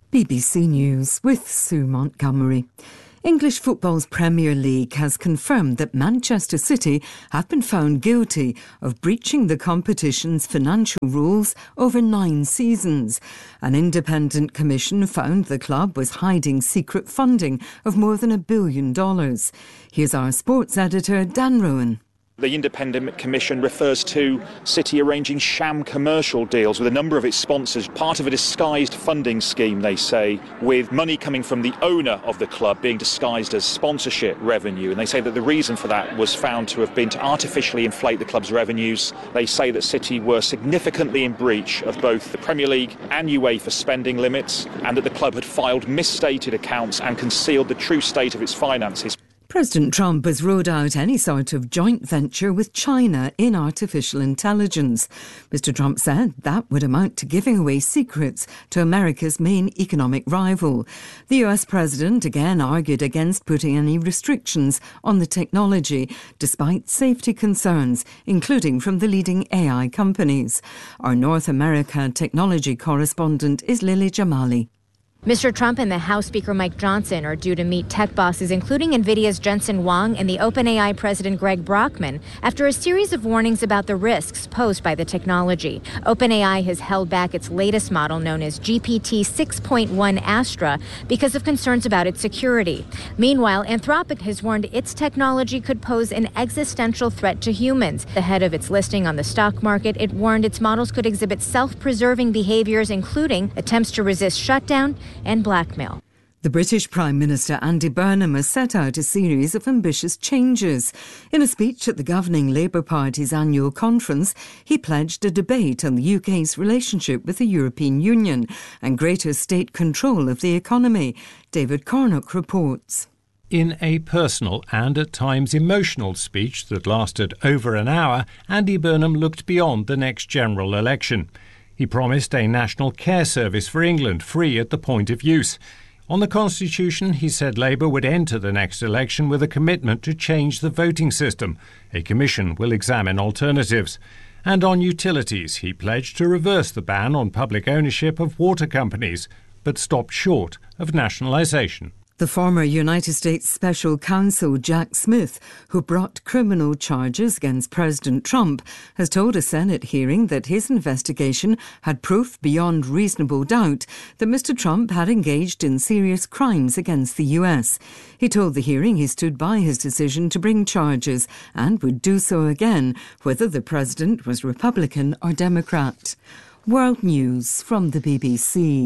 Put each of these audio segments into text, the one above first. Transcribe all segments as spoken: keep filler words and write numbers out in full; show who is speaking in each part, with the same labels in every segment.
Speaker 1: B B C News with Sue Montgomery. English football's Premier League has confirmed that Manchester City have been found guilty of breaching the competition's financial rules over nine seasons. An independent commission found the club was hiding secret funding of more than a billion dollars. Here's our sports editor, Dan Rowan.
Speaker 2: The Independent Commission refers to City arranging sham commercial deals with a number of its sponsors, part of a disguised funding scheme, they say, with money coming from the owner of the club being disguised as sponsorship revenue. And they say that the reason for that was found to have been to artificially inflate the club's revenues. They say that City were significantly in breach of both the Premier League and UEFA spending limits, and that the club had filed misstated accounts and concealed the true state of its finances.
Speaker 1: President Trump has ruled out any sort of joint venture with China in artificial intelligence. Mister Trump said that would amount to giving away secrets to America's main economic rival. The U S president again argued against putting any restrictions on the technology, despite safety concerns, including from the leading A I companies. Our North America technology correspondent is Lily Jamali.
Speaker 3: Mister Trump and the House Speaker Mike Johnson are due to meet tech bosses, including NVIDIA's Jensen Huang and the OpenAI president Greg Brockman, after a series of warnings about the risks posed by the technology. OpenAI has held back its latest model, known as G P T six point one Astra, because of concerns about its security. Meanwhile, Anthropic has warned its technology could pose an existential threat to humans. Ahead of its listing on the stock market, it warned its models could exhibit self-preserving behaviors, including attempts to resist shutdown and blackmail.
Speaker 1: The British Prime Minister Andy Burnham has set out a series of ambitious changes. In a speech at the governing Labour Party's annual conference, he pledged a debate on the U K's relationship with the European Union and greater state control of the economy. David Cornock reports.
Speaker 4: In a personal and at times emotional speech that lasted over an hour, Andy Burnham looked beyond the next general election. He promised a national care service for England, free at the point of use. On the Constitution, he said Labour would enter the next election with a commitment to change the voting system. A commission will examine alternatives. And on utilities, he pledged to reverse the ban on public ownership of water companies, but stopped short of nationalisation.
Speaker 1: The former United States Special Counsel Jack Smith, who brought criminal charges against President Trump, has told a Senate hearing that his investigation had proof beyond reasonable doubt that Mister Trump had engaged in serious crimes against the U S. He told the hearing he stood by his decision to bring charges and would do so again, whether the president was Republican or Democrat. World News from the B B C.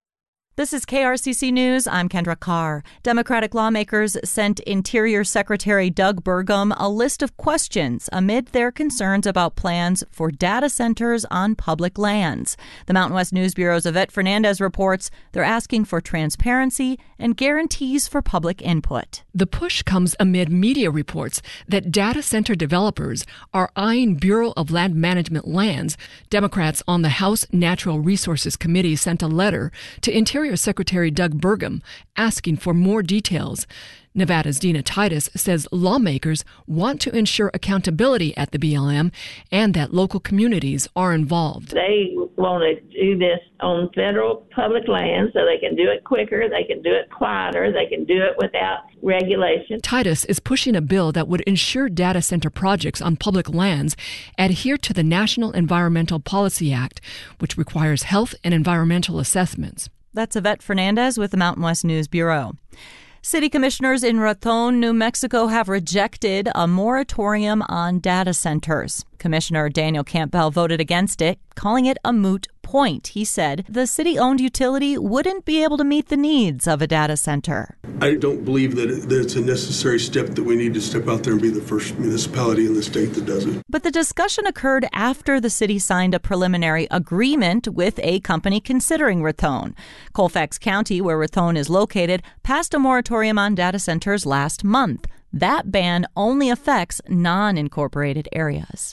Speaker 5: This is K R C C News. I'm Kendra Carr. Democratic lawmakers sent Interior Secretary Doug Burgum a list of questions amid their concerns about plans for data centers on public lands. The Mountain West News Bureau's Yvette Fernandez reports they're asking for transparency and guarantees for public input.
Speaker 6: The push comes amid media reports that data center developers are eyeing Bureau of Land Management lands. Democrats on the House Natural Resources Committee sent a letter to Interior Secretary Doug Burgum asking for more details. Nevada's Dina Titus says lawmakers want to ensure accountability at the B L M and that local communities are involved.
Speaker 7: They want to do this on federal public land so they can do it quicker, they can do it quieter, they can do it without regulation.
Speaker 6: Titus is pushing a bill that would ensure data center projects on public lands adhere to the National Environmental Policy Act, which requires health and environmental assessments.
Speaker 5: That's Yvette Fernandez with the Mountain West News Bureau. City commissioners in Raton, New Mexico have rejected a moratorium on data centers. Commissioner Daniel Campbell voted against it, calling it a moot point. He said the city-owned utility wouldn't be able to meet the needs of a data center.
Speaker 8: I don't believe that it's a necessary step that we need to step out there and be the first municipality in the state that does it.
Speaker 5: But the discussion occurred after the city signed a preliminary agreement with a company considering Raton. Colfax County, where Raton is located, passed a moratorium on data centers last month. That ban only affects non-incorporated areas.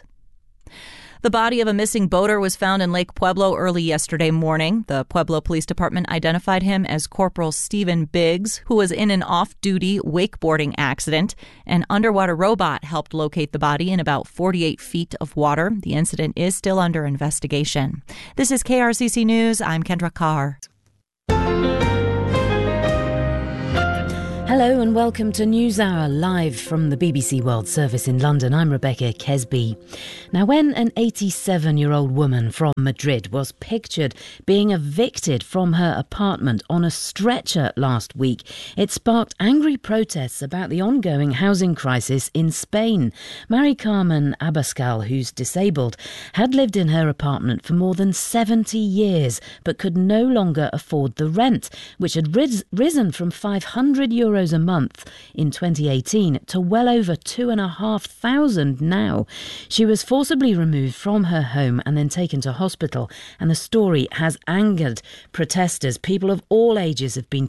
Speaker 5: The body of a missing boater was found in Lake Pueblo early yesterday morning. The Pueblo Police Department identified him as Corporal Stephen Biggs, who was in an off-duty wakeboarding accident. An underwater robot helped locate the body in about forty-eight feet of water. The incident is still under investigation. This is K R C C News. I'm Kendra Carr.
Speaker 9: Hello and welcome to NewsHour, live from the B B C World Service in London. I'm Rebecca Kesby. Now, when an eighty-seven-year-old woman from Madrid was pictured being evicted from her apartment on a stretcher last week, it sparked angry protests about the ongoing housing crisis in Spain. Mari Carmen Abascal, who's disabled, had lived in her apartment for more than seventy years but could no longer afford the rent, which had ris- risen from five hundred euros a month in twenty eighteen to well over two and a half thousand now. She was forcibly removed from her home and then taken to hospital, and the story has angered protesters. People of all ages have been